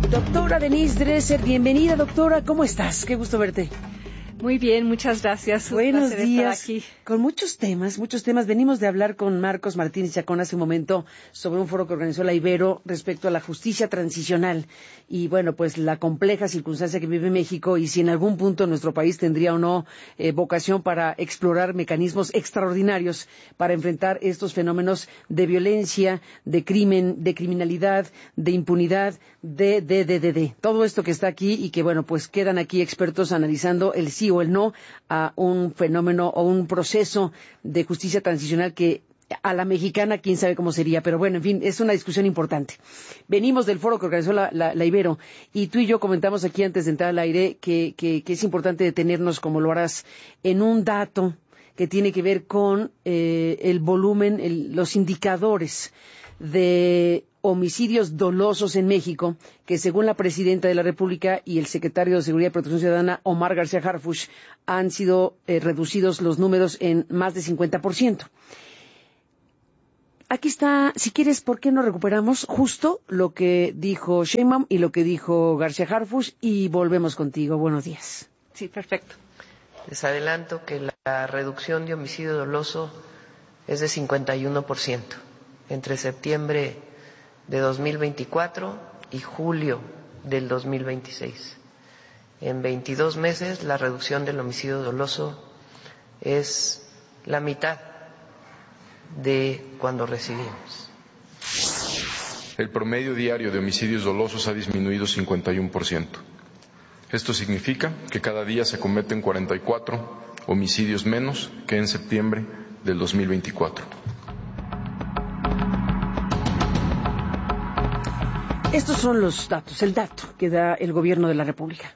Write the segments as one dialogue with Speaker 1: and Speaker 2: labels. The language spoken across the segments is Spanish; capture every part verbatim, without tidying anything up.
Speaker 1: Doctora Denise Dresser, bienvenida, doctora. ¿Cómo estás? Qué gusto verte.
Speaker 2: Muy bien, muchas gracias.
Speaker 1: Buenos
Speaker 2: Un
Speaker 1: días.
Speaker 2: estar aquí.
Speaker 1: Con muchos temas, muchos temas. Venimos de hablar con Marcos Martínez Chacón hace un momento sobre un foro que organizó la Ibero respecto a la justicia transicional y, bueno, pues la compleja circunstancia que vive México y si en algún punto nuestro país tendría o no eh, vocación para explorar mecanismos extraordinarios para enfrentar estos fenómenos de violencia, de crimen, de criminalidad, de impunidad, de, de, de, de, de. Todo esto que está aquí y que, bueno, pues quedan aquí expertos analizando el sí o el no a un fenómeno o un proceso de justicia transicional que a la mexicana quién sabe cómo sería, pero bueno, en fin, es una discusión importante. Venimos del foro que organizó la, la, la Ibero y tú y yo comentamos aquí antes de entrar al aire que, que, que es importante detenernos, como lo harás, en un dato que tiene que ver con eh, el volumen, el, los indicadores de homicidios dolosos en México, que según la Presidenta de la República y el Secretario de Seguridad y Protección Ciudadana, Omar García Harfuch, han sido eh, reducidos los números en más de cincuenta por ciento. Aquí está, si quieres, ¿por qué no recuperamos justo lo que dijo Sheinbaum y lo que dijo García Harfuch y volvemos contigo? Buenos días.
Speaker 2: Sí, perfecto.
Speaker 3: Les adelanto que la reducción de homicidio doloso es de cincuenta y uno por ciento entre septiembre de dos mil veinticuatro y julio del dos mil veintiséis. En veintidós meses la reducción del homicidio doloso es la mitad de cuando recibimos.
Speaker 4: El promedio diario de homicidios dolosos ha disminuido cincuenta y uno por ciento. Esto significa que cada día se cometen cuarenta y cuatro homicidios menos que en septiembre del dos mil veinticuatro.
Speaker 1: Estos son los datos, el dato que da el Gobierno de la República.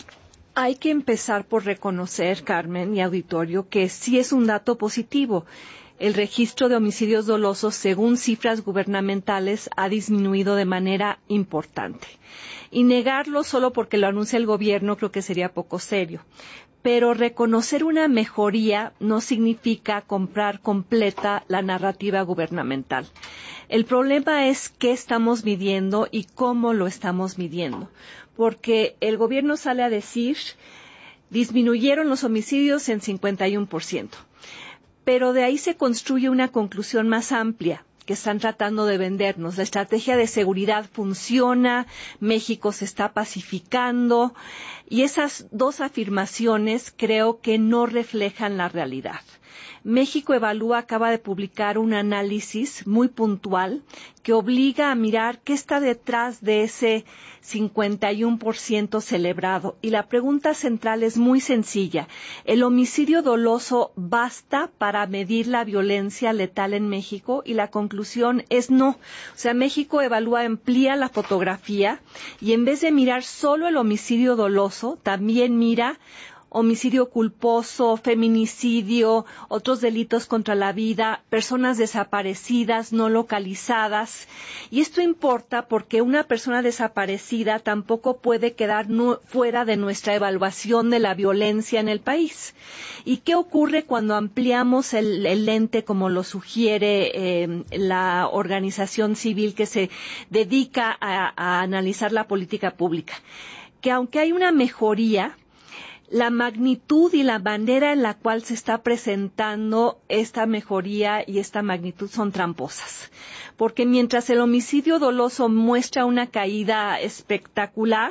Speaker 2: Hay que empezar por reconocer, Carmen y auditorio, que sí es un dato positivo. El registro de homicidios dolosos, según cifras gubernamentales, ha disminuido de manera importante. Y negarlo solo porque lo anuncia el gobierno creo que sería poco serio. Pero reconocer una mejoría no significa comprar completa la narrativa gubernamental. El problema es qué estamos midiendo y cómo lo estamos midiendo. Porque el gobierno sale a decir, disminuyeron los homicidios en cincuenta y uno por ciento. Pero de ahí se construye una conclusión más amplia que están tratando de vendernos. La estrategia de seguridad funciona, México se está pacificando, y esas dos afirmaciones creo que no reflejan la realidad. México Evalúa acaba de publicar un análisis muy puntual que obliga a mirar qué está detrás de ese cincuenta y uno por ciento celebrado. Y la pregunta central es muy sencilla. ¿El homicidio doloso basta para medir la violencia letal en México? Y la conclusión es no. O sea, México Evalúa amplía la fotografía y en vez de mirar solo el homicidio doloso, también mira homicidio culposo, feminicidio, otros delitos contra la vida, personas desaparecidas, no localizadas. Y esto importa porque una persona desaparecida tampoco puede quedar no, fuera de nuestra evaluación de la violencia en el país. ¿Y qué ocurre cuando ampliamos el, el lente, como lo sugiere eh, la organización civil que se dedica a, a analizar la política pública? Que aunque hay una mejoría, la magnitud y la manera en la cual se está presentando esta mejoría y esta magnitud son tramposas. Porque mientras el homicidio doloso muestra una caída espectacular,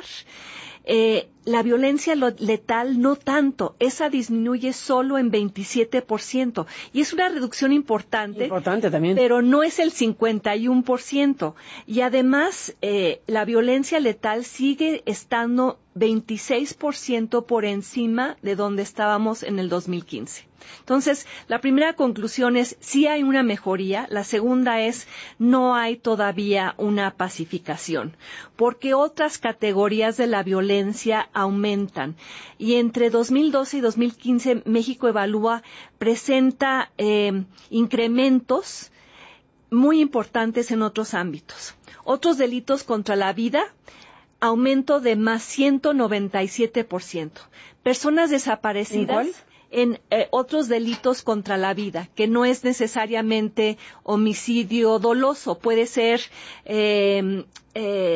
Speaker 2: eh, la violencia letal no tanto. Esa disminuye solo en veintisiete por ciento. Y es una reducción importante,
Speaker 1: importante también,
Speaker 2: pero no es el cincuenta y uno por ciento. Y además, eh, la violencia letal sigue estando veintiséis por ciento por encima de donde estábamos en el dos mil quince. Entonces, la primera conclusión es sí hay una mejoría. La segunda es no hay todavía una pacificación, porque otras categorías de la violencia aumentan. Y entre dos mil doce y dos mil quince, México Evalúa presenta eh, incrementos muy importantes en otros ámbitos. Otros delitos contra la vida, aumento de más ciento noventa y siete por ciento. Personas desaparecidas.
Speaker 1: ¿En cuál?
Speaker 2: En eh, otros delitos contra la vida, que no es necesariamente homicidio doloso, puede ser eh, eh,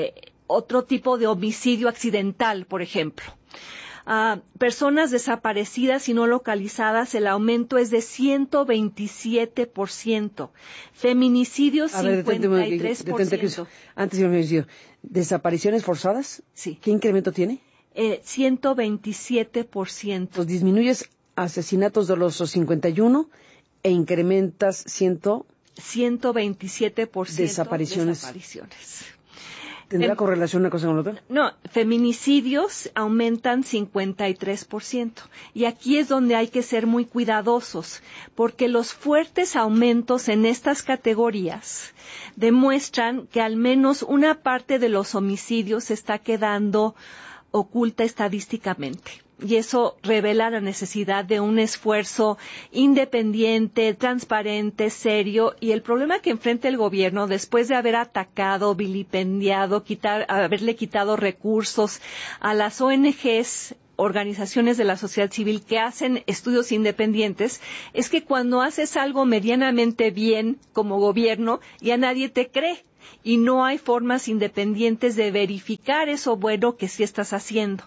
Speaker 2: otro tipo de homicidio accidental, por ejemplo. Uh, personas desaparecidas y no localizadas, el aumento es de ciento veintisiete por ciento. Feminicidios,
Speaker 1: a ver,
Speaker 2: cincuenta y tres por ciento.
Speaker 1: Detente, detente, antes yo me decía, ¿desapariciones forzadas?
Speaker 2: Sí.
Speaker 1: ¿Qué incremento tiene?
Speaker 2: Eh, ciento veintisiete por ciento.
Speaker 1: Pues disminuyes asesinatos dolosos cincuenta y uno e incrementas ciento...
Speaker 2: ciento veintisiete por ciento
Speaker 1: desapariciones.
Speaker 2: desapariciones.
Speaker 1: ¿Tendrá
Speaker 2: Em,
Speaker 1: correlación una cosa con la otra?
Speaker 2: No, feminicidios aumentan cincuenta y tres por ciento. Y aquí es donde hay que ser muy cuidadosos, porque los fuertes aumentos en estas categorías demuestran que al menos una parte de los homicidios está quedando oculta estadísticamente. Y eso revela la necesidad de un esfuerzo independiente, transparente, serio. Y el problema que enfrenta el gobierno, después de haber atacado, vilipendiado, quitar, haberle quitado recursos a las O N Ges, organizaciones de la sociedad civil que hacen estudios independientes, es que cuando haces algo medianamente bien como gobierno, ya nadie te cree. Y no hay formas independientes de verificar eso bueno que sí estás haciendo.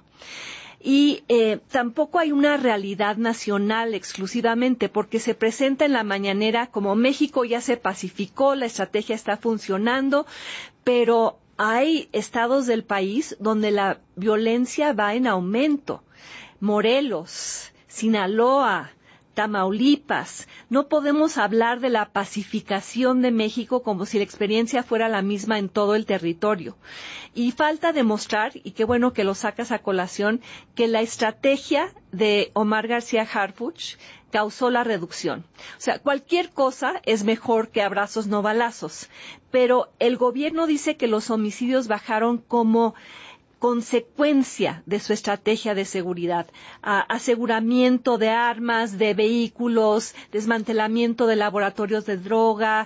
Speaker 2: Y eh, tampoco hay una realidad nacional exclusivamente, porque se presenta en la mañanera como México ya se pacificó, la estrategia está funcionando, pero hay estados del país donde la violencia va en aumento. Morelos, Sinaloa, Tamaulipas. No podemos hablar de la pacificación de México como si la experiencia fuera la misma en todo el territorio. Y falta demostrar, y qué bueno que lo sacas a colación, que la estrategia de Omar García Harfuch causó la reducción. O sea, cualquier cosa es mejor que abrazos no balazos. Pero el gobierno dice que los homicidios bajaron como consecuencia de su estrategia de seguridad, a, aseguramiento de armas, de vehículos, desmantelamiento de laboratorios de droga,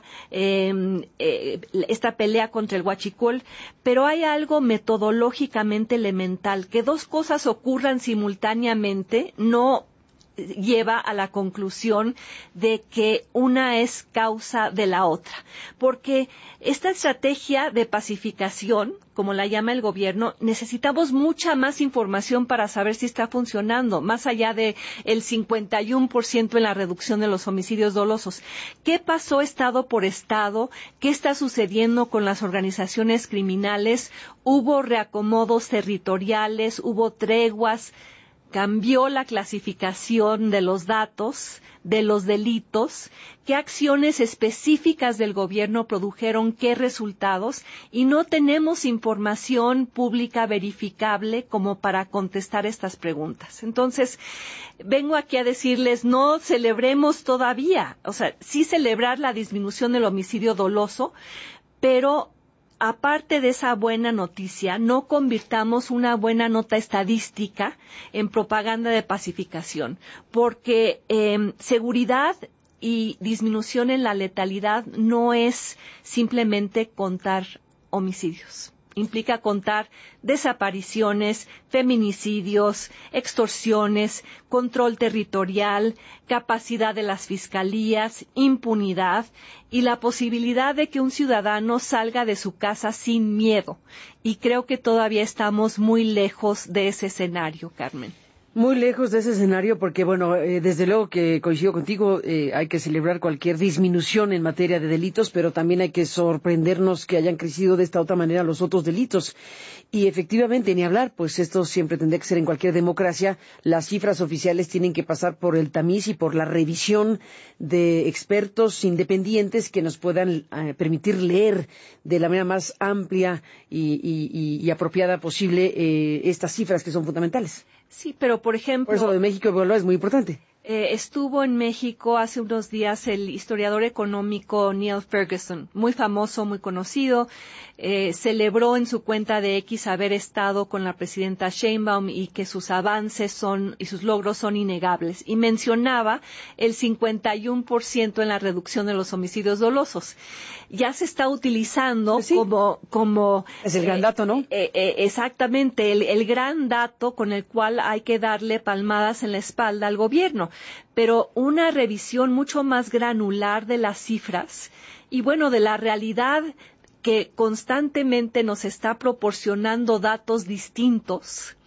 Speaker 2: eh, eh, esta pelea contra el huachicol, pero hay algo metodológicamente elemental, que dos cosas ocurran simultáneamente no lleva a la conclusión de que una es causa de la otra. Porque esta estrategia de pacificación, como la llama el gobierno, necesitamos mucha más información para saber si está funcionando, más allá de el cincuenta y uno por ciento en la reducción de los homicidios dolosos. ¿Qué pasó estado por estado? ¿Qué está sucediendo con las organizaciones criminales? ¿Hubo reacomodos territoriales? ¿Hubo treguas? ¿Cambió la clasificación de los datos, de los delitos? ¿Qué acciones específicas del gobierno produjeron qué resultados? Y no tenemos información pública verificable como para contestar estas preguntas. Entonces, vengo aquí a decirles, no celebremos todavía, o sea, sí celebrar la disminución del homicidio doloso, pero aparte de esa buena noticia, no convirtamos una buena nota estadística en propaganda de pacificación, porque eh, seguridad y disminución en la letalidad no es simplemente contar homicidios. Implica contar desapariciones, feminicidios, extorsiones, control territorial, capacidad de las fiscalías, impunidad y la posibilidad de que un ciudadano salga de su casa sin miedo. Y creo que todavía estamos muy lejos de ese escenario, Carmen.
Speaker 1: Muy lejos de ese escenario porque, bueno, eh, desde luego que coincido contigo, eh, hay que celebrar cualquier disminución en materia de delitos, pero también hay que sorprendernos que hayan crecido de esta otra manera los otros delitos. Y efectivamente, ni hablar, pues esto siempre tendría que ser en cualquier democracia. Las cifras oficiales tienen que pasar por el tamiz y por la revisión de expertos independientes que nos puedan eh, permitir leer de la manera más amplia y, y, y, y apropiada posible eh, estas cifras que son fundamentales.
Speaker 2: Sí, pero por ejemplo...
Speaker 1: Por eso lo de México es muy importante.
Speaker 2: Eh, estuvo en México hace unos días el historiador económico Neil Ferguson, muy famoso, muy conocido. Eh, celebró en su cuenta de X haber estado con la presidenta Sheinbaum y que sus avances son y sus logros son innegables. Y mencionaba el cincuenta y uno por ciento en la reducción de los homicidios dolosos. Ya se está utilizando
Speaker 1: pues sí.
Speaker 2: como, como...
Speaker 1: Es el eh, gran dato, ¿no?
Speaker 2: Eh, eh, exactamente, el, el gran dato con el cual hay que darle palmadas en la espalda al gobierno. Pero una revisión mucho más granular de las cifras y, bueno, de la realidad que constantemente nos está proporcionando datos distintos.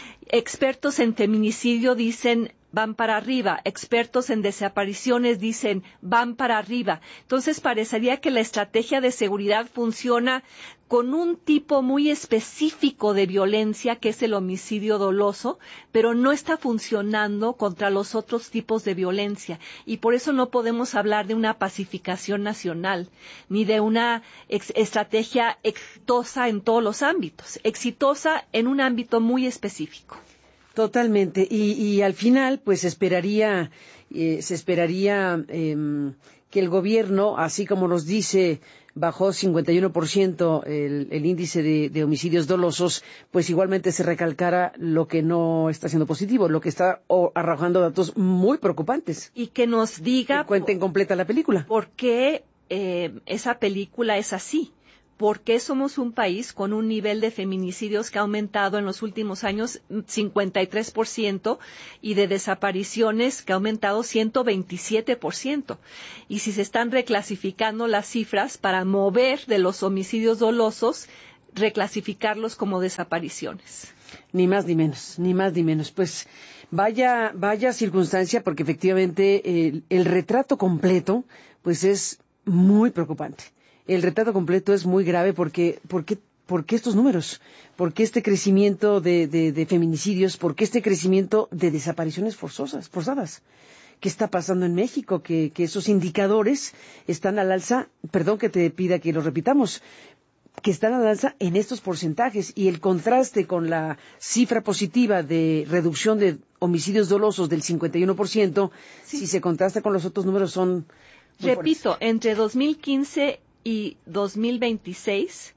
Speaker 2: Expertos en feminicidio dicen van para arriba, expertos en desapariciones dicen van para arriba. Entonces parecería que la estrategia de seguridad funciona con un tipo muy específico de violencia, que es el homicidio doloso, pero no está funcionando contra los otros tipos de violencia. Y por eso no podemos hablar de una pacificación nacional, ni de una ex- estrategia exitosa en todos los ámbitos, exitosa en un ámbito muy específico.
Speaker 1: Totalmente. Y, y al final, pues esperaría, eh, se esperaría eh, que el gobierno, así como nos dice, bajó cincuenta y uno por ciento el, el índice de, de homicidios dolosos, pues igualmente se recalcara lo que no está siendo positivo, lo que está oh, arrojando datos muy preocupantes.
Speaker 2: Y que nos diga...
Speaker 1: Que cuenten completa la película.
Speaker 2: ¿Por qué eh, esa película es así? ¿Por qué somos un país con un nivel de feminicidios que ha aumentado en los últimos años cincuenta y tres por ciento y de desapariciones que ha aumentado ciento veintisiete por ciento? Y si se están reclasificando las cifras para mover de los homicidios dolosos, reclasificarlos como desapariciones.
Speaker 1: Ni más ni menos, ni más ni menos. Pues vaya, vaya circunstancia, porque efectivamente el, el retrato completo, pues es muy preocupante. El retrato completo es muy grave porque, porque, porque estos números, porque este crecimiento de, de, de feminicidios, porque este crecimiento de desapariciones forzosas, forzadas. ¿Qué está pasando en México? Que, que esos indicadores están al alza, perdón que te pida que lo repitamos, que están al alza en estos porcentajes, y el contraste con la cifra positiva de reducción de homicidios dolosos del cincuenta y uno por ciento, sí. Si se contrasta con los otros números son muy
Speaker 2: Repito,
Speaker 1: fuertes.
Speaker 2: Entre dos mil quince y dos mil veintiséis,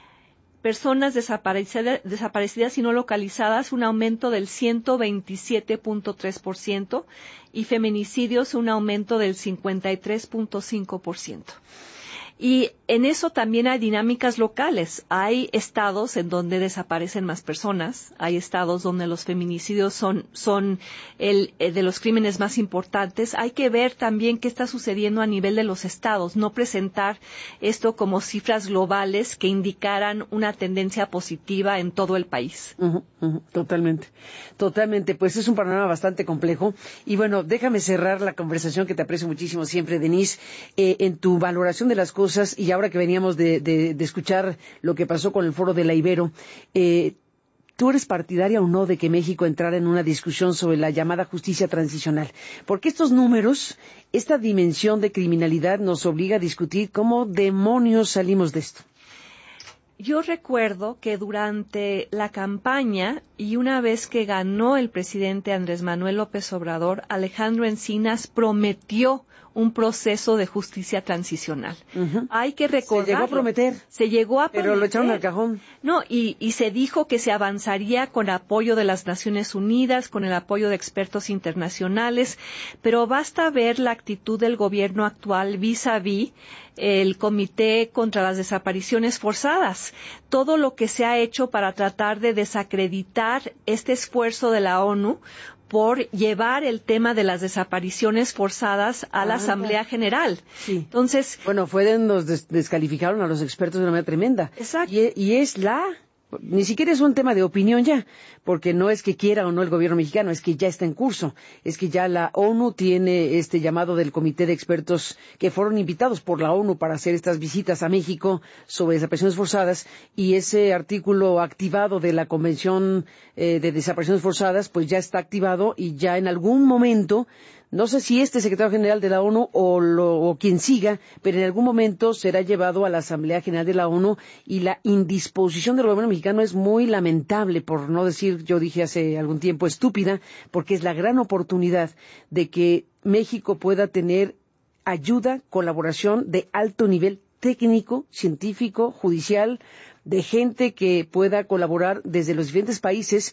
Speaker 2: personas desaparecidas, desaparecidas y no localizadas, un aumento del ciento veintisiete punto tres por ciento, y feminicidios un aumento del cincuenta y tres punto cinco por ciento. Y en eso también hay dinámicas locales. Hay estados en donde desaparecen más personas, hay estados donde los feminicidios son, son el, el de los crímenes más importantes. Hay que ver también qué está sucediendo a nivel de los estados, no presentar esto como cifras globales que indicaran una tendencia positiva en todo el país.
Speaker 1: Uh-huh, uh-huh, totalmente, totalmente. Pues es un panorama bastante complejo. Y bueno, déjame cerrar la conversación, que te aprecio muchísimo siempre, Denise, eh, en tu valoración de las cosas. Y ahora que veníamos de, de, de escuchar lo que pasó con el foro de la Ibero, eh, ¿tú eres partidaria o no de que México entrara en una discusión sobre la llamada justicia transicional? Porque estos números, esta dimensión de criminalidad nos obliga a discutir cómo demonios salimos de esto.
Speaker 2: Yo recuerdo que durante la campaña y una vez que ganó el presidente Andrés Manuel López Obrador, Alejandro Encinas prometió un proceso de justicia transicional. Uh-huh. Hay que recordar.
Speaker 1: Se llegó a prometer.
Speaker 2: Se llegó a prometer.
Speaker 1: Pero lo echaron al cajón.
Speaker 2: No, y, y se dijo que se avanzaría con apoyo de las Naciones Unidas, con el apoyo de expertos internacionales, pero basta ver la actitud del gobierno actual vis a vis el Comité contra las Desapariciones Forzadas. Todo lo que se ha hecho para tratar de desacreditar este esfuerzo de la ONU por llevar el tema de las desapariciones forzadas a la ah, Asamblea General.
Speaker 1: Sí.
Speaker 2: Entonces,
Speaker 1: bueno, fueron los des- descalificaron a los expertos de una manera tremenda.
Speaker 2: Exacto.
Speaker 1: Y, y es la, ni siquiera es un tema de opinión ya, porque no es que quiera o no el gobierno mexicano, es que ya está en curso, es que ya la ONU tiene este llamado del comité de expertos que fueron invitados por la ONU para hacer estas visitas a México sobre desapariciones forzadas, y ese artículo activado de la Convención eh, de Desapariciones Forzadas, pues ya está activado, y ya en algún momento, no sé si este secretario general de la ONU o, lo, o quien siga, pero en algún momento será llevado a la Asamblea General de la ONU, y la indisposición del gobierno mexicano es muy lamentable, por no decir, yo dije hace algún tiempo, estúpida, porque es la gran oportunidad de que México pueda tener ayuda, colaboración de alto nivel técnico, científico, judicial, de gente que pueda colaborar desde los diferentes países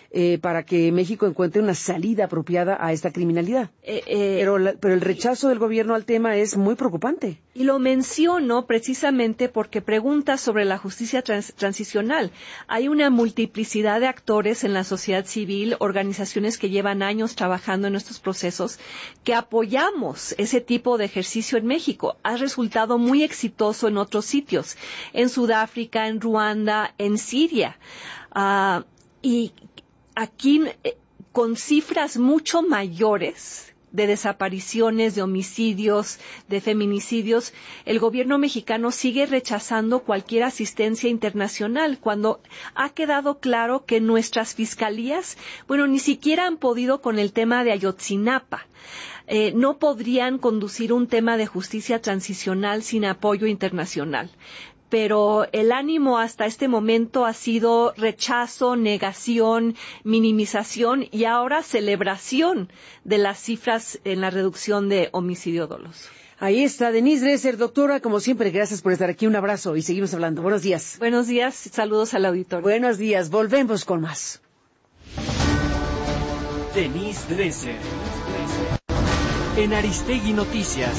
Speaker 1: eh, para que México encuentre una salida apropiada a esta criminalidad.
Speaker 2: Eh, eh,
Speaker 1: pero, la, pero el rechazo del gobierno al tema es muy preocupante.
Speaker 2: Y lo menciono precisamente porque pregunta sobre la justicia trans- transicional. Hay una multiplicidad de actores en la sociedad civil, organizaciones que llevan años trabajando en estos procesos, que apoyamos ese tipo de ejercicio en México. Ha resultado muy exitoso en otros sitios, en Sudáfrica, en Ruanda, en Siria. Uh, y aquí, eh, con cifras mucho mayores de desapariciones, de homicidios, de feminicidios, el gobierno mexicano sigue rechazando cualquier asistencia internacional, cuando ha quedado claro que nuestras fiscalías, bueno, ni siquiera han podido con el tema de Ayotzinapa. Eh, no podrían conducir un tema de justicia transicional sin apoyo internacional. Pero el ánimo hasta este momento ha sido rechazo, negación, minimización y ahora celebración de las cifras en la reducción de homicidio doloso.
Speaker 1: Ahí está, Denise Dresser, doctora, como siempre, gracias por estar aquí. Un abrazo y seguimos hablando. Buenos días.
Speaker 2: Buenos días, saludos al auditorio.
Speaker 1: Buenos días, volvemos con más.
Speaker 5: Denise Dresser, en Aristegui Noticias.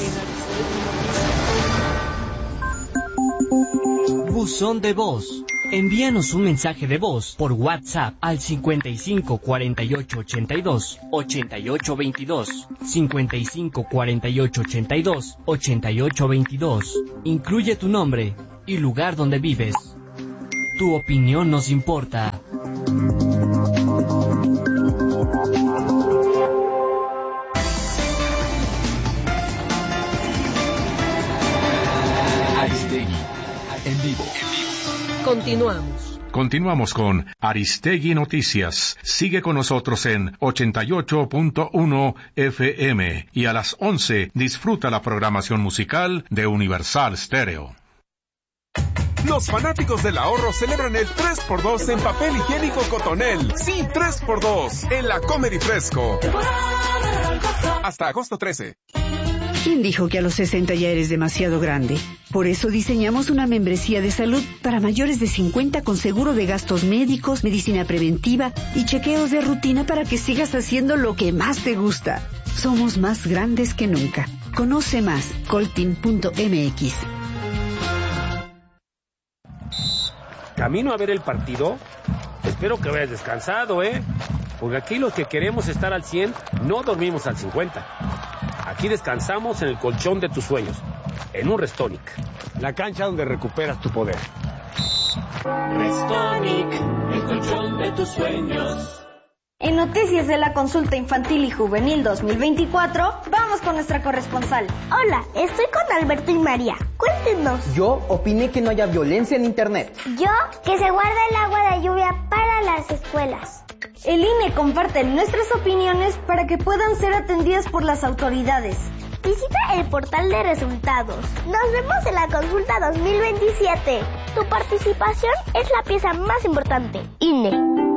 Speaker 5: Buzón de voz. Envíanos un mensaje de voz por WhatsApp al cincuenta y cinco cuarenta y ocho ochenta y dos ochenta y ocho veintidós, cincuenta y cinco cuarenta y ocho ochenta y dos ochenta y ocho veintidós. Incluye tu nombre y lugar donde vives. Tu opinión nos importa.
Speaker 6: Aristegui, en vivo.
Speaker 7: Continuamos.
Speaker 8: Continuamos con Aristegui Noticias. Sigue con nosotros en ochenta y ocho punto uno F M y a las once disfruta la programación musical de Universal Stereo.
Speaker 9: Los fanáticos del ahorro celebran el tres por dos en papel higiénico Cotonel. Sí, tres por dos en la Comer y Fresco. Hasta agosto trece.
Speaker 10: ¿Quién dijo que a los sesenta ya eres demasiado grande? Por eso diseñamos una membresía de salud para mayores de cincuenta con seguro de gastos médicos, medicina preventiva y chequeos de rutina para que sigas haciendo lo que más te gusta. Somos más grandes que nunca. Conoce más, coltin punto m x.
Speaker 11: ¿Camino a ver el partido? Espero que vayas descansado, ¿eh? Porque aquí los que queremos estar al cien no dormimos al cincuenta. Aquí descansamos en el colchón de tus sueños, en un Restonic, la cancha donde recuperas tu poder.
Speaker 5: Restonic, el colchón de tus sueños.
Speaker 12: En Noticias de la Consulta Infantil y Juvenil dos mil veinticuatro, vamos con nuestra corresponsal.
Speaker 13: Hola, estoy con Alberto y María. Cuéntenos.
Speaker 14: Yo opiné que no haya violencia en Internet.
Speaker 13: Yo, que se guarda el agua de lluvia para las escuelas.
Speaker 12: El I N E comparte nuestras opiniones para que puedan ser atendidas por las autoridades.
Speaker 13: Visita el portal de resultados. Nos vemos en la consulta dos mil veintisiete. Tu participación es la pieza más importante. I N E.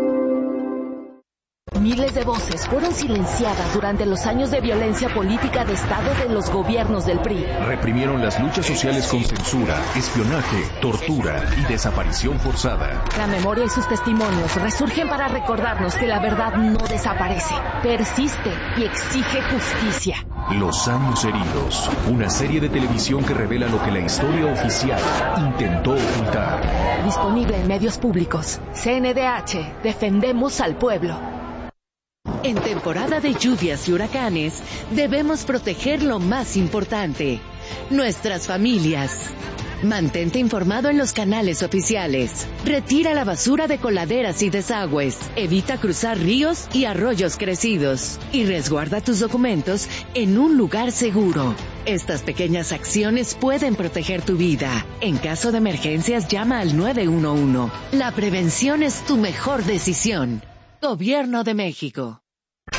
Speaker 15: Miles de voces fueron silenciadas durante los años de violencia política de Estado de los gobiernos del P R I.
Speaker 6: Reprimieron las luchas sociales con censura, espionaje, tortura y desaparición forzada.
Speaker 15: La memoria y sus testimonios resurgen para recordarnos que la verdad no desaparece, persiste y exige justicia.
Speaker 6: Los años heridos, una serie de televisión que revela lo que la historia oficial intentó ocultar.
Speaker 15: Disponible en medios públicos. C N D H, defendemos al pueblo.
Speaker 16: En temporada de lluvias y huracanes, debemos proteger lo más importante, nuestras familias. Mantente informado en los canales oficiales. Retira la basura de coladeras y desagües. Evita cruzar ríos y arroyos crecidos. Y resguarda tus documentos en un lugar seguro. Estas pequeñas acciones pueden proteger tu vida. En caso de emergencias, llama al nueve uno uno. La prevención es tu mejor decisión. Gobierno de México.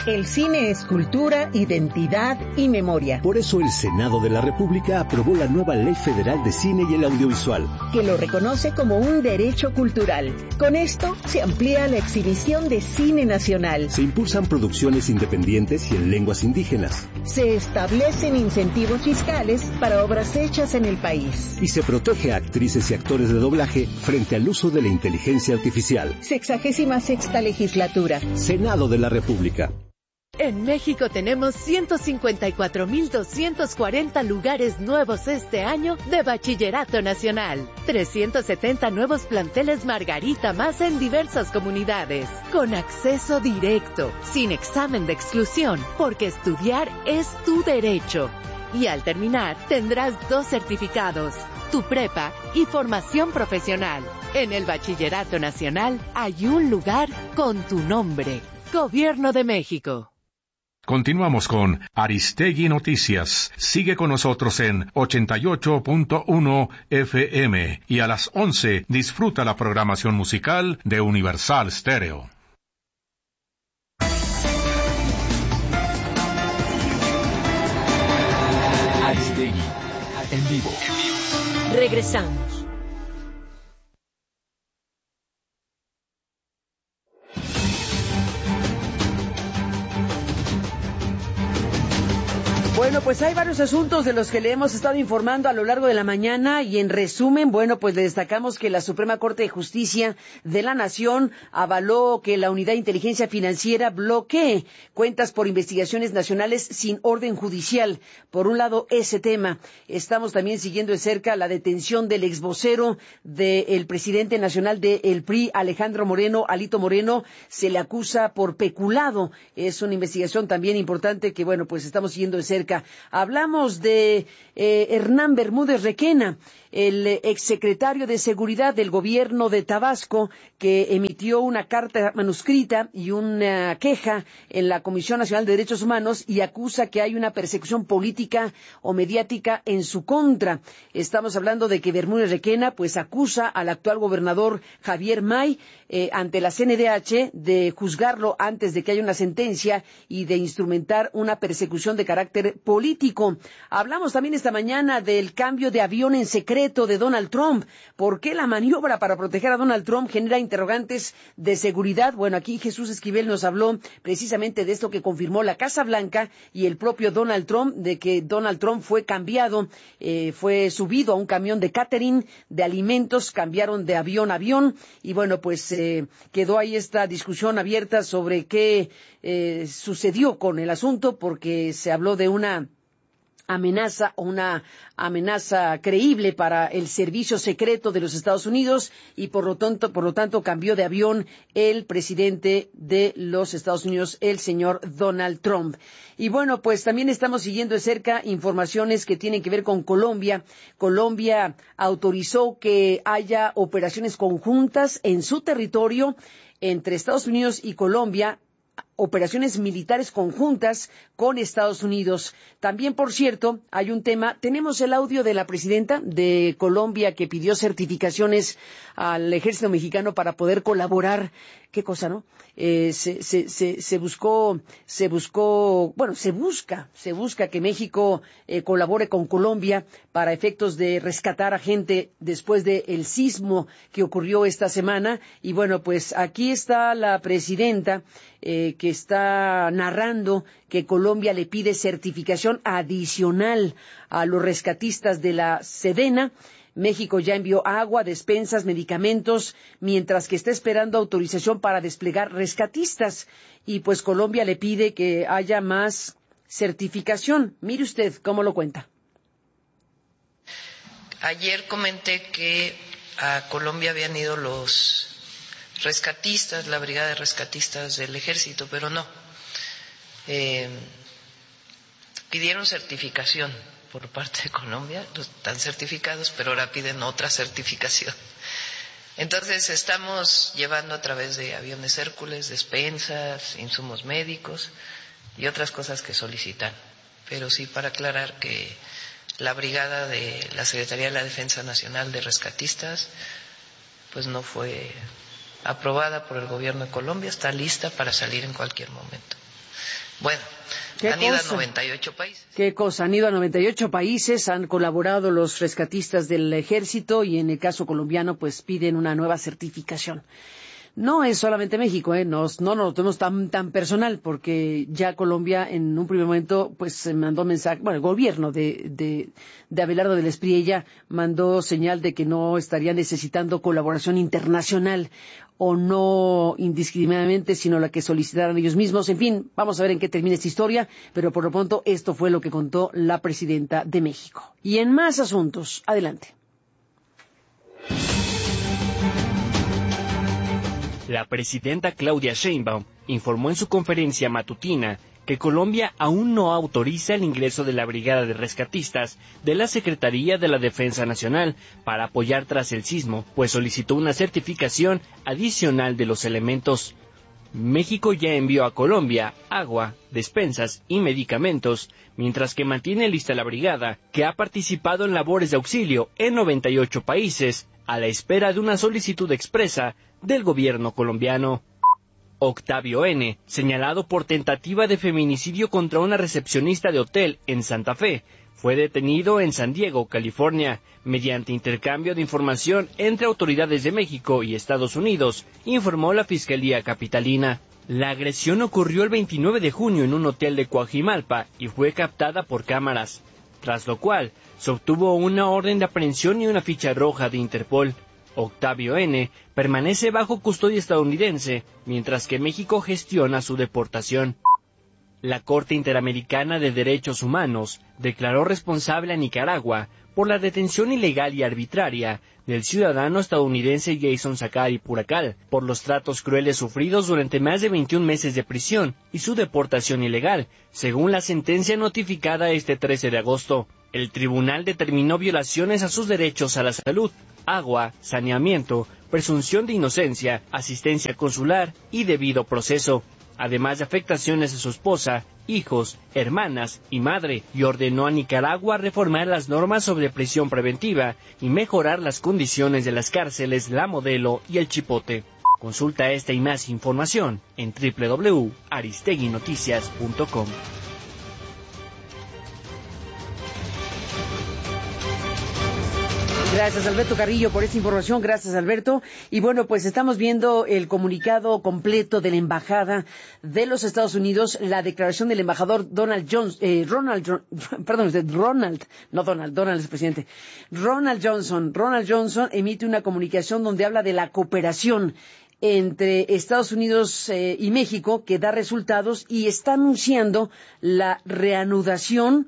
Speaker 17: El cine es cultura, identidad y memoria.
Speaker 18: Por eso el Senado de la República aprobó la nueva Ley Federal de Cine y el Audiovisual,
Speaker 17: que lo reconoce como un derecho cultural. Con esto se amplía la exhibición de cine nacional.
Speaker 18: Se impulsan producciones independientes y en lenguas indígenas.
Speaker 17: Se establecen incentivos fiscales para obras hechas en el país.
Speaker 18: Y se protege a actrices y actores de doblaje frente al uso de la inteligencia artificial.
Speaker 17: Sexagésima sexta legislatura.
Speaker 18: Senado de la República.
Speaker 16: En México tenemos ciento cincuenta y cuatro mil doscientos cuarenta lugares nuevos este año de Bachillerato Nacional. trescientos setenta nuevos planteles Margarita más en diversas comunidades. Con acceso directo, sin examen de exclusión, porque estudiar es tu derecho. Y al terminar, tendrás dos certificados, tu prepa y formación profesional. En el Bachillerato Nacional hay un lugar con tu nombre. Gobierno de México.
Speaker 8: Continuamos con Aristegui Noticias. Sigue con nosotros en ochenta y ocho punto uno F M y a las once disfruta la programación musical de Universal Stereo.
Speaker 6: Aristegui, en vivo.
Speaker 7: Regresamos.
Speaker 1: Bueno, pues hay varios asuntos de los que le hemos estado informando a lo largo de la mañana y en resumen, bueno, pues le destacamos que la Suprema Corte de Justicia de la Nación avaló que la Unidad de Inteligencia Financiera bloquee cuentas por investigaciones nacionales sin orden judicial. Por un lado, ese tema. Estamos también siguiendo de cerca la detención del exvocero del presidente nacional del P R I, Alejandro Moreno, Alito Moreno. Se le acusa por peculado. Es una investigación también importante que, bueno, pues estamos siguiendo de cerca. Hablamos de eh, Hernán Bermúdez Requena, el exsecretario de Seguridad del gobierno de Tabasco, que emitió una carta manuscrita y una queja en la Comisión Nacional de Derechos Humanos y acusa que hay una persecución política o mediática en su contra. Estamos hablando de que Bermúdez Requena pues acusa al actual gobernador Javier May eh, ante la C N D H de juzgarlo antes de que haya una sentencia y de instrumentar una persecución de carácter político. Hablamos también esta mañana del cambio de avión en secreto de Donald Trump. ¿Por qué la maniobra para proteger a Donald Trump genera interrogantes de seguridad? Bueno, aquí Jesús Esquivel nos habló precisamente de esto que confirmó la Casa Blanca y el propio Donald Trump, de que Donald Trump fue cambiado, eh, fue subido a un camión de catering de alimentos, cambiaron de avión a avión y bueno, pues eh, quedó ahí esta discusión abierta sobre qué eh, sucedió con el asunto, porque se habló de una amenaza o una amenaza creíble para el servicio secreto de los Estados Unidos y por lo tanto, por lo tanto cambió de avión el presidente de los Estados Unidos, el señor Donald Trump. Y bueno, pues también estamos siguiendo de cerca informaciones que tienen que ver con Colombia. Colombia autorizó que haya operaciones conjuntas en su territorio entre Estados Unidos y Colombia, operaciones militares conjuntas con Estados Unidos. También, por cierto, hay un tema. Tenemos el audio de la presidenta de Colombia que pidió certificaciones al ejército mexicano para poder colaborar. ¿Qué cosa, no? Eh, se, se, se, se buscó, se buscó, bueno, se busca, se busca que México eh, colabore con Colombia para efectos de rescatar a gente después del sismo que ocurrió esta semana. Y bueno, pues aquí está la presidenta eh, que está narrando que Colombia le pide certificación adicional a los rescatistas de la Sedena. México ya envió agua, despensas, medicamentos, mientras que está esperando autorización para desplegar rescatistas. Y pues Colombia le pide que haya más certificación. Mire usted cómo lo cuenta.
Speaker 3: Ayer comenté que a Colombia habían ido los rescatistas, la brigada de rescatistas del ejército, pero no. Eh, pidieron certificación por parte de Colombia, están certificados, pero ahora piden otra certificación. Entonces estamos llevando a través de aviones Hércules, despensas, insumos médicos y otras cosas que solicitan. Pero sí, para aclarar que la brigada de la Secretaría de la Defensa Nacional de Rescatistas pues no fue aprobada por el gobierno de Colombia, está lista para salir en cualquier momento. Bueno,
Speaker 1: ¿Qué
Speaker 3: han ido
Speaker 1: cosa?
Speaker 3: a noventa y ocho países.
Speaker 1: ¿Qué cosa? Han ido a noventa y ocho países, han colaborado los rescatistas del ejército y en el caso colombiano pues piden una nueva certificación. No es solamente México, ¿eh? Nos, no nos lo tenemos tan, tan personal, porque ya Colombia en un primer momento pues se mandó mensaje, bueno, el gobierno de, de, de Abelardo del Espriella mandó señal de que no estaría necesitando colaboración internacional o no indiscriminadamente, sino la que solicitaran ellos mismos. En fin, vamos a ver en qué termina esta historia, pero por lo pronto esto fue lo que contó la presidenta de México. Y en más asuntos, adelante.
Speaker 5: La presidenta Claudia Sheinbaum informó en su conferencia matutina que Colombia aún no autoriza el ingreso de la Brigada de Rescatistas de la Secretaría de la Defensa Nacional para apoyar tras el sismo, pues solicitó una certificación adicional de los elementos. México ya envió a Colombia agua, despensas y medicamentos, mientras que mantiene lista la brigada, que ha participado en labores de auxilio en noventa y ocho países, a la espera de una solicitud expresa del gobierno colombiano. Octavio N., señalado por tentativa de feminicidio contra una recepcionista de hotel en Santa Fe, fue detenido en San Diego, California, mediante intercambio de información entre autoridades de México y Estados Unidos, informó la Fiscalía Capitalina. La agresión ocurrió el veintinueve de junio en un hotel de Coajimalpa y fue captada por cámaras, tras lo cual se obtuvo una orden de aprehensión y una ficha roja de Interpol. Octavio N. permanece bajo custodia estadounidense, mientras que México gestiona su deportación. La Corte Interamericana de Derechos Humanos declaró responsable a Nicaragua por la detención ilegal y arbitraria del ciudadano estadounidense Jason Zacari Puracal por los tratos crueles sufridos durante más de veintiún meses de prisión y su deportación ilegal, según la sentencia notificada este trece de agosto. El tribunal determinó violaciones a sus derechos a la salud, agua, saneamiento, presunción de inocencia, asistencia consular y debido proceso, además de afectaciones a su esposa, hijos, hermanas y madre, y ordenó a Nicaragua reformar las normas sobre prisión preventiva y mejorar las condiciones de las cárceles La Modelo y El Chipote. Consulta esta y más información en doble u doble u doble u punto aristegui noticias punto com.
Speaker 1: Gracias, Alberto Carrillo, por esta información. Gracias, Alberto. Y bueno, pues estamos viendo el comunicado completo de la Embajada de los Estados Unidos, la declaración del embajador Donald Jones, eh, Ronald, perdón, Ronald, no Donald, Donald es el presidente. Ronald Johnson, Ronald Johnson emite una comunicación donde habla de la cooperación entre Estados Unidos eh, y México, que da resultados, y está anunciando la reanudación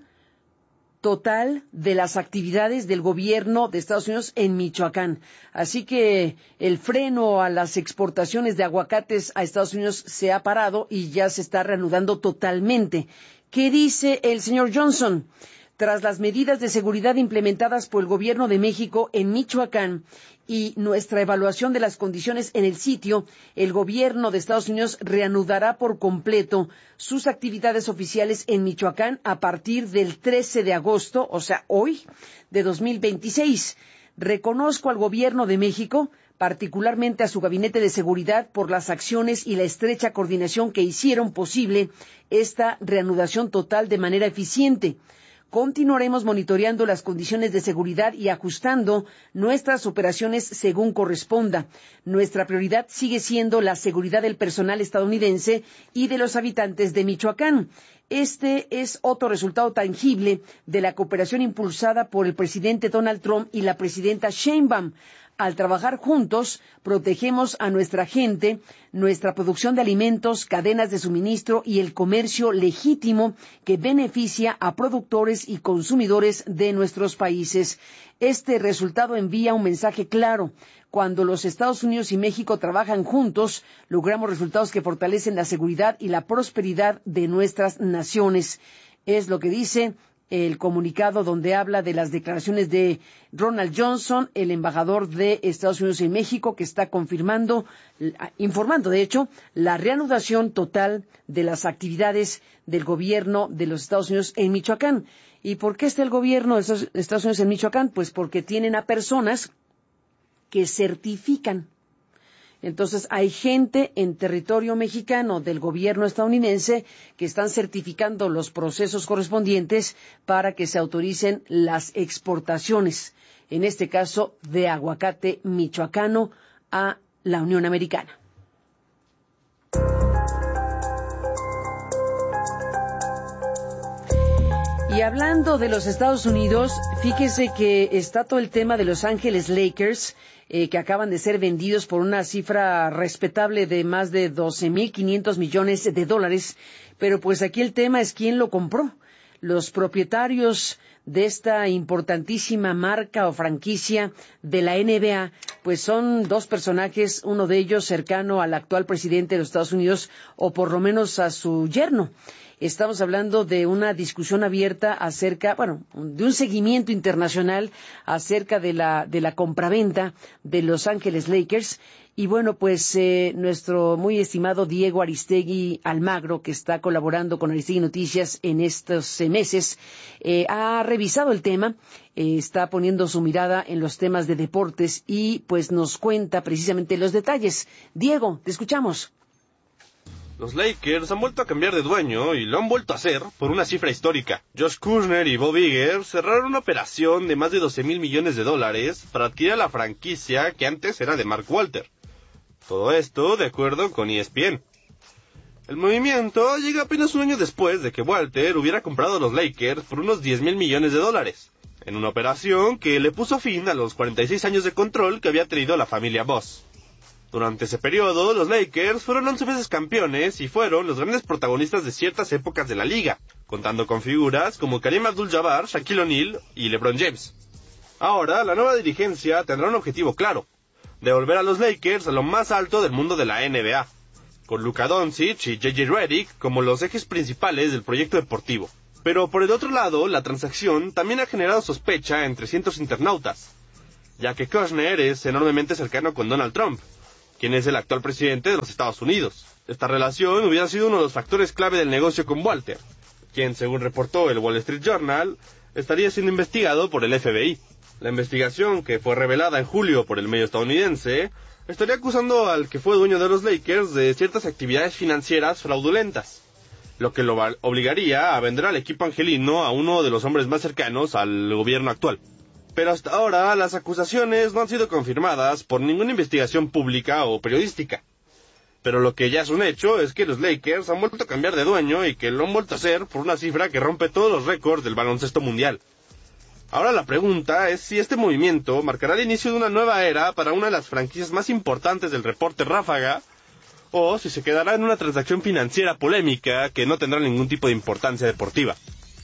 Speaker 1: total de las actividades del gobierno de Estados Unidos en Michoacán. Así que el freno a las exportaciones de aguacates a Estados Unidos se ha parado y ya se está reanudando totalmente. ¿Qué dice el señor Johnson? Tras las medidas de seguridad implementadas por el gobierno de México en Michoacán y nuestra evaluación de las condiciones en el sitio, el gobierno de Estados Unidos reanudará por completo sus actividades oficiales en Michoacán a partir del trece de agosto, o sea, hoy, de dos mil veintiséis. Reconozco al gobierno de México, particularmente a su gabinete de seguridad, por las acciones y la estrecha coordinación que hicieron posible esta reanudación total de manera eficiente. Continuaremos monitoreando las condiciones de seguridad y ajustando nuestras operaciones según corresponda. Nuestra prioridad sigue siendo la seguridad del personal estadounidense y de los habitantes de Michoacán. Este es otro resultado tangible de la cooperación impulsada por el presidente Donald Trump y la presidenta Sheinbaum. Al trabajar juntos, protegemos a nuestra gente, nuestra producción de alimentos, cadenas de suministro y el comercio legítimo que beneficia a productores y consumidores de nuestros países. Este resultado envía un mensaje claro. Cuando los Estados Unidos y México trabajan juntos, logramos resultados que fortalecen la seguridad y la prosperidad de nuestras naciones. Es lo que dice el comunicado donde habla de las declaraciones de Ronald Johnson, el embajador de Estados Unidos en México, que está confirmando, informando de hecho, la reanudación total de las actividades del gobierno de los Estados Unidos en Michoacán. ¿Y por qué está el gobierno de Estados Unidos en Michoacán? Pues porque tienen a personas que certifican. Entonces, hay gente en territorio mexicano del gobierno estadounidense que están certificando los procesos correspondientes para que se autoricen las exportaciones, en este caso de aguacate michoacano a la Unión Americana. Y hablando de los Estados Unidos, fíjese que está todo el tema de Los Ángeles Lakers, eh, que acaban de ser vendidos por una cifra respetable de más de doce mil quinientos millones de dólares. Pero pues aquí el tema es quién lo compró. Los propietarios de esta importantísima marca o franquicia de la N B A, pues son dos personajes, uno de ellos cercano al actual presidente de los Estados Unidos, o por lo menos a su yerno. Estamos hablando de una discusión abierta acerca, bueno, de un seguimiento internacional acerca de la de la compraventa de Los Ángeles Lakers. Y bueno, pues eh, nuestro muy estimado Diego Aristegui Almagro, que está colaborando con Aristegui Noticias en estos eh, meses, eh, ha revisado el tema, eh, está poniendo su mirada en los temas de deportes y pues nos cuenta precisamente los detalles. Diego, te escuchamos.
Speaker 19: Los Lakers han vuelto a cambiar de dueño y lo han vuelto a hacer por una cifra histórica. Josh Kushner y Bob Iger cerraron una operación de más de doce mil millones de dólares para adquirir la franquicia que antes era de Mark Walter. Todo esto de acuerdo con E S P N. El movimiento llega apenas un año después de que Walter hubiera comprado a los Lakers por unos diez mil millones de dólares, en una operación que le puso fin a los cuarenta y seis años de control que había tenido la familia Boss. Durante ese periodo, los Lakers fueron once veces campeones y fueron los grandes protagonistas de ciertas épocas de la liga, contando con figuras como Kareem Abdul-Jabbar, Shaquille O'Neal y LeBron James. Ahora, la nueva dirigencia tendrá un objetivo claro: devolver a los Lakers a lo más alto del mundo de la N B A, con Luka Doncic y J J Redick como los ejes principales del proyecto deportivo. Pero por el otro lado, la transacción también ha generado sospecha entre cientos internautas, ya que Kushner es enormemente cercano con Donald Trump, quien es el actual presidente de los Estados Unidos. Esta relación hubiera sido uno de los factores clave del negocio con Walter, quien, según reportó el Wall Street Journal, estaría siendo investigado por el F B I. La investigación, que fue revelada en julio por el medio estadounidense, estaría acusando al que fue dueño de los Lakers de ciertas actividades financieras fraudulentas, lo que lo obligaría a vender al equipo angelino a uno de los hombres más cercanos al gobierno actual. Pero hasta ahora las acusaciones no han sido confirmadas por ninguna investigación pública o periodística. Pero lo que ya es un hecho es que los Lakers han vuelto a cambiar de dueño y que lo han vuelto a hacer por una cifra que rompe todos los récords del baloncesto mundial. Ahora la pregunta es si este movimiento marcará el inicio de una nueva era para una de las franquicias más importantes del reporte Ráfaga, o si se quedará en una transacción financiera polémica que no tendrá ningún tipo de importancia deportiva.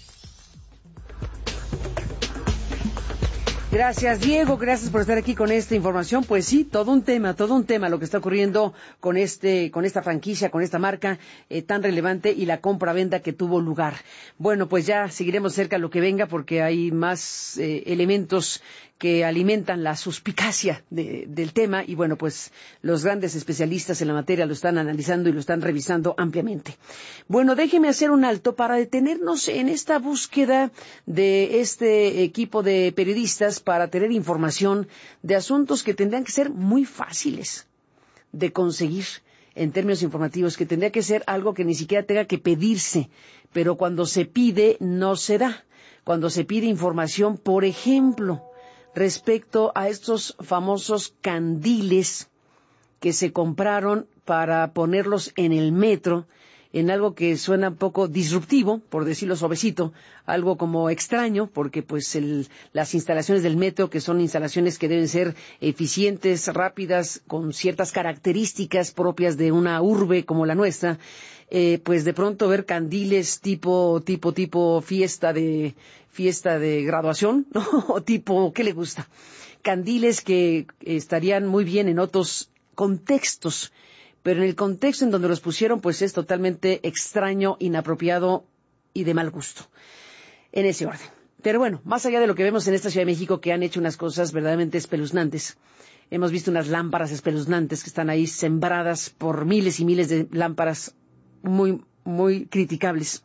Speaker 1: Gracias, Diego, gracias por estar aquí con esta información. Pues sí, todo un tema, todo un tema lo que está ocurriendo con este, con esta franquicia, con esta marca eh, tan relevante y la compra-venta que tuvo lugar. Bueno, pues ya seguiremos cerca lo que venga porque hay más eh, elementos que alimentan la suspicacia de, del tema y bueno, pues los grandes especialistas en la materia lo están analizando y lo están revisando ampliamente. Bueno, déjeme hacer un alto para detenernos en esta búsqueda de este equipo de periodistas para tener información de asuntos que tendrían que ser muy fáciles de conseguir en términos informativos, que tendría que ser algo que ni siquiera tenga que pedirse, pero cuando se pide no se da. Cuando se pide información, por ejemplo, respecto a estos famosos candiles que se compraron para ponerlos en el metro, en algo que suena un poco disruptivo, por decirlo suavecito, algo como extraño, porque pues el, las instalaciones del metro, que son instalaciones que deben ser eficientes, rápidas, con ciertas características propias de una urbe como la nuestra, eh, pues de pronto ver candiles tipo, tipo, tipo fiesta de, fiesta de graduación, ¿no? O tipo, ¿qué le gusta? Candiles que estarían muy bien en otros contextos, pero en el contexto en donde los pusieron, pues es totalmente extraño, inapropiado y de mal gusto, en ese orden. Pero bueno, más allá de lo que vemos en esta Ciudad de México, que han hecho unas cosas verdaderamente espeluznantes, hemos visto unas lámparas espeluznantes que están ahí sembradas por miles y miles de lámparas muy, muy criticables,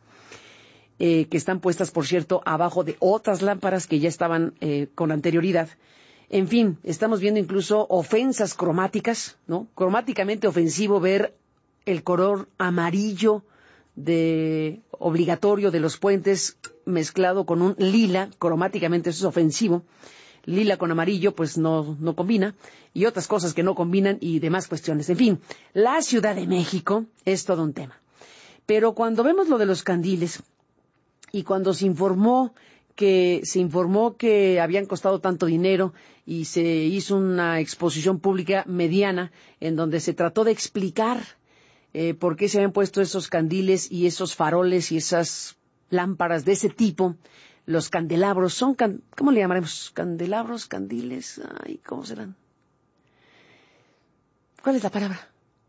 Speaker 1: eh, que están puestas, por cierto, abajo de otras lámparas que ya estaban eh, con anterioridad. En fin, estamos viendo incluso ofensas cromáticas, ¿no? Cromáticamente ofensivo ver el color amarillo de obligatorio de los puentes mezclado con un lila, cromáticamente eso es ofensivo. Lila con amarillo pues no, no combina, y otras cosas que no combinan y demás cuestiones. En fin, la Ciudad de México es todo un tema. Pero cuando vemos lo de los candiles y cuando se informó que se informó que habían costado tanto dinero y se hizo una exposición pública mediana en donde se trató de explicar eh, por qué se habían puesto esos candiles y esos faroles y esas lámparas de ese tipo, los candelabros, son, can, ¿cómo le llamaremos? Candelabros, candiles, ay, ¿cómo serán? ¿Cuál es la palabra?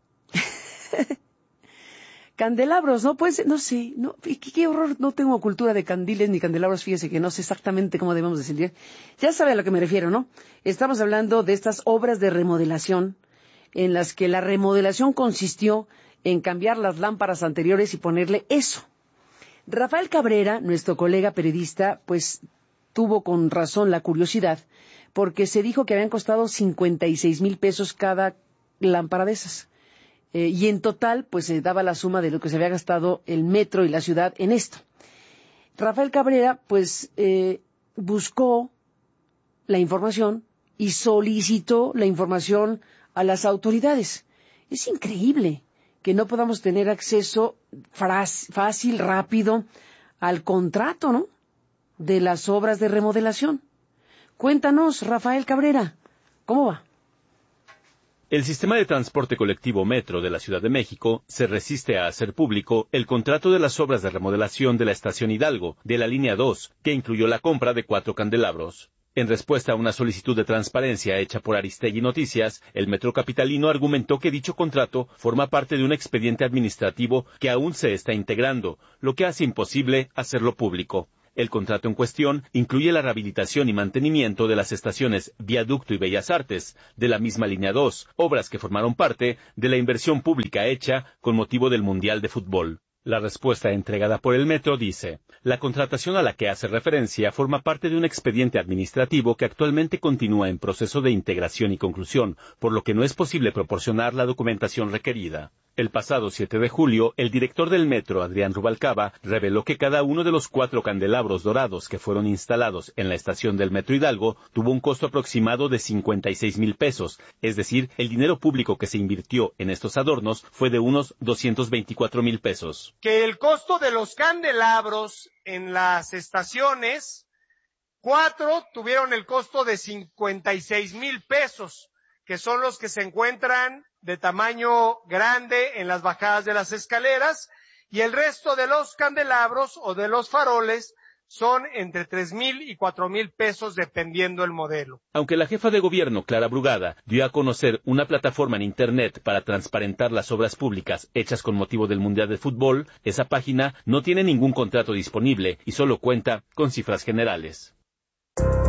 Speaker 1: Candelabros, ¿no? Pues, no sé, no, qué, qué horror, no tengo cultura de candiles ni candelabros, fíjese que no sé exactamente cómo debemos decir. Ya sabe a lo que me refiero, ¿no? Estamos hablando de estas obras de remodelación, en las que la remodelación consistió en cambiar las lámparas anteriores y ponerle eso. Rafael Cabrera, nuestro colega periodista, pues tuvo con razón la curiosidad, porque se dijo que habían costado cincuenta y seis mil pesos cada lámpara de esas. Eh, y en total, pues se daba la suma de lo que se había gastado el metro y la ciudad en esto. Rafael Cabrera, pues, eh, buscó la información y solicitó la información a las autoridades. Es increíble que no podamos tener acceso fácil, rápido, al contrato, ¿no?, de las obras de remodelación. Cuéntanos, Rafael Cabrera, ¿cómo va?
Speaker 20: El sistema de transporte colectivo Metro de la Ciudad de México se resiste a hacer público el contrato de las obras de remodelación de la Estación Hidalgo, de la línea dos, que incluyó la compra de cuatro candelabros. En respuesta a una solicitud de transparencia hecha por Aristegui Noticias, el Metro Capitalino argumentó que dicho contrato forma parte de un expediente administrativo que aún se está integrando, lo que hace imposible hacerlo público. El contrato en cuestión incluye la rehabilitación y mantenimiento de las estaciones Viaducto y Bellas Artes, de la misma línea dos, obras que formaron parte de la inversión pública hecha con motivo del Mundial de Fútbol. La respuesta entregada por el Metro dice: la contratación a la que hace referencia forma parte de un expediente administrativo que actualmente continúa en proceso de integración y conclusión, por lo que no es posible proporcionar la documentación requerida. El pasado siete de julio, el director del Metro, Adrián Rubalcaba, reveló que cada uno de los cuatro candelabros dorados que fueron instalados en la estación del Metro Hidalgo tuvo un costo aproximado de cincuenta y seis mil pesos, es decir, el dinero público que se invirtió en estos adornos fue de unos doscientos veinticuatro mil pesos.
Speaker 21: Que el costo de los candelabros en las estaciones, cuatro tuvieron el costo de cincuenta y seis mil pesos, que son los que se encuentran de tamaño grande en las bajadas de las escaleras, y el resto de los candelabros o de los faroles son entre tres mil y cuatro mil pesos dependiendo el modelo.
Speaker 20: Aunque la jefa de gobierno, Clara Brugada, dio a conocer una plataforma en Internet para transparentar las obras públicas hechas con motivo del Mundial de Fútbol, esa página no tiene ningún contrato disponible y solo cuenta con cifras generales.